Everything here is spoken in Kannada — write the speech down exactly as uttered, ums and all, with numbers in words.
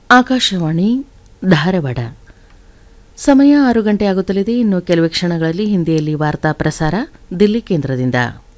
ಆಕಾಶವಾಣಿ ಧಾರವಾಡ. ಸಮಯ ಆರು ಗಂಟೆ ಆಗುತ್ತಲಿದೆ. ಇನ್ನು ಕೆಲವೇ ಕ್ಷಣಗಳಲ್ಲಿ ಹಿಂದಿಯಲ್ಲಿ ವಾರ್ತಾ ಪ್ರಸಾರ ದಿಲ್ಲಿ ಕೇಂದ್ರದಿಂದ.